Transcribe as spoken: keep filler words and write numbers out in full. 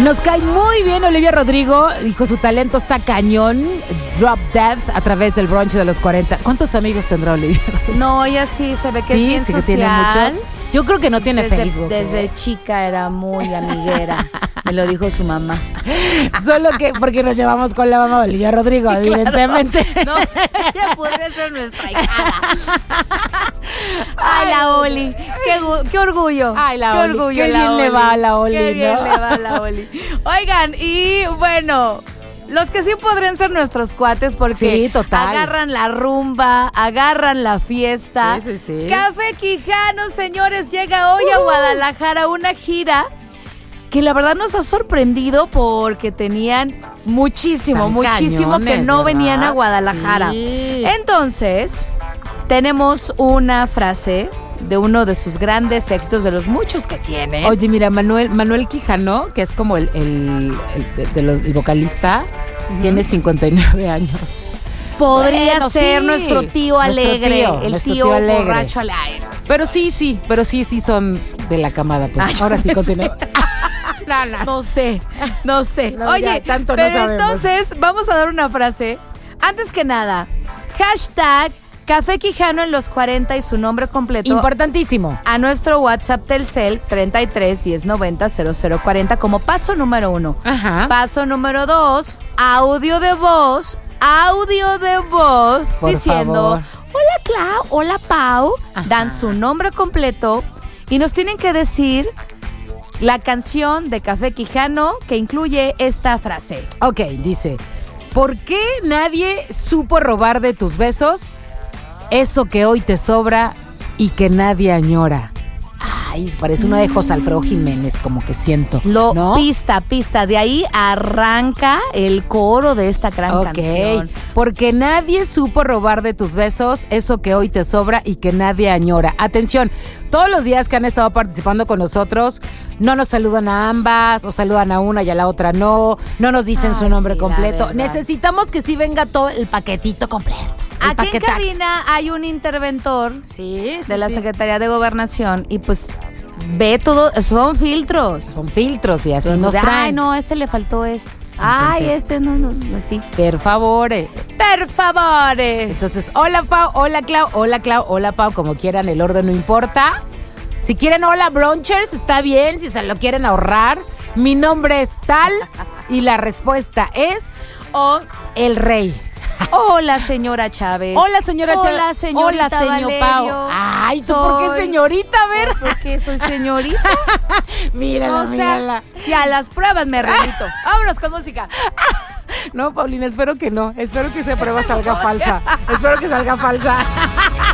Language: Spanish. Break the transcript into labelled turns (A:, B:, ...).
A: Nos cae muy bien Olivia Rodrigo. Dijo, su talento está cañón. Drop Dead a través del brunch de los cuarenta. ¿Cuántos amigos tendrá Olivia Rodrigo?
B: No, ella sí se ve que
A: sí,
B: es bien
A: sí
B: social.
A: Que tiene mucho. Yo creo que no tiene
B: desde,
A: Facebook.
B: Desde
A: ¿eh?
B: chica era muy amiguera. Me lo dijo su mamá.
A: Solo que porque nos llevamos con la mamá de Olivia Rodrigo, sí, evidentemente.
B: Claro. No, ella podría ser nuestra hijada. Ay, la Oli. Qué, qué orgullo.
A: Ay, la
B: qué
A: Oli.
B: orgullo.
A: Qué
B: la
A: bien
B: Oli.
A: le va a la Oli.
B: Qué bien
A: ¿no?
B: le va a la Oli. Oigan, y bueno, los que sí podrían ser nuestros cuates porque
A: sí, total.
B: agarran la rumba, agarran la fiesta.
A: Sí, sí, sí.
B: Café Quijano, señores, llega hoy uh. a Guadalajara una gira que la verdad nos ha sorprendido porque tenían muchísimo,
A: Tan
B: muchísimo
A: cañones,
B: que no
A: ¿verdad?
B: venían a Guadalajara.
A: Sí.
B: Entonces, tenemos una frase de uno de sus grandes éxitos, de los muchos que tiene.
A: Oye, mira, Manuel, Manuel Quijano, que es como el, el, el, de, de los, el vocalista, uh-huh. tiene cincuenta y nueve años.
B: Podría
A: bueno,
B: ser
A: sí.
B: nuestro tío alegre,
A: nuestro tío,
B: el
A: nuestro
B: tío,
A: tío alegre.
B: borracho alegre.
A: Pero sí, sí, pero sí, sí son de la camada. Pues. Ay, ahora sí continúa.
B: No, no. No sé, no sé.
A: No,
B: Oye,
A: ya, tanto
B: pero
A: no sabemos.
B: Entonces vamos a dar una frase. Antes que nada, hashtag Café Quijano en los cuarenta y su nombre completo.
A: Importantísimo.
B: A nuestro WhatsApp Telcel treinta y tres diez noventa cero cero cuarenta como paso número uno.
A: Ajá.
B: Paso número dos, audio de voz, audio de voz
A: Por
B: diciendo,
A: favor.
B: hola Clau, hola Pau.
A: Ajá.
B: Dan su nombre completo y nos tienen que decir la canción de Café Quijano que incluye esta frase.
A: Ok, dice, ¿por qué nadie supo robar de tus besos eso que hoy te sobra y que nadie añora? Ay, parece una de José Alfredo Jiménez, como que siento.
B: Lo
A: ¿no?
B: pista, pista. De ahí arranca el coro de esta gran
A: Ok,
B: canción.
A: porque nadie supo robar de tus besos eso que hoy te sobra y que nadie añora. Atención, todos los días que han estado participando con nosotros, no nos saludan a ambas, o saludan a una y a la otra no, no nos dicen
B: Ay,
A: su nombre
B: sí,
A: completo. Necesitamos que sí venga todo el paquetito completo.
B: Aquí en cabina hay un interventor
A: sí, sí,
B: de la
A: sí.
B: Secretaría de Gobernación y pues ve todo, son filtros.
A: Son filtros y así
B: Entonces,
A: nos
B: de,
A: traen.
B: Ay, no, este le faltó esto.
A: Entonces,
B: Ay, este no, no, así.
A: Per favore.
B: Per favore.
A: Entonces, hola Pau, hola Clau, hola Clau, hola Pau, como quieran, el orden no importa. Si quieren hola brunchers, está bien, si se lo quieren ahorrar. Mi nombre es tal y la respuesta es
B: O
A: el rey.
B: hola, señora Chávez.
A: Hola, señora Chávez.
B: Hola, señorita
A: Hola, señor
B: Valerio.
A: Pau. Ay, ¿tú
B: Soy-
A: por qué señorita? A ver.
B: ¿Por qué soy señorita?
A: Mírala,
B: O sea,
A: mírala.
B: y a las pruebas me remito. Vámonos con música.
A: No, Paulina, espero que no. Espero que esa prueba salga falsa. Espero que salga falsa.